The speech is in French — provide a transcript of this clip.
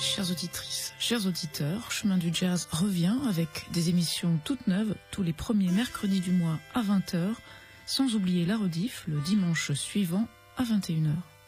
chères auditrices, chers auditeurs, Chemin du Jazz revient avec des émissions toutes neuves tous les premiers mercredis du mois à 20h, sans oublier la rediff le dimanche suivant à 21h.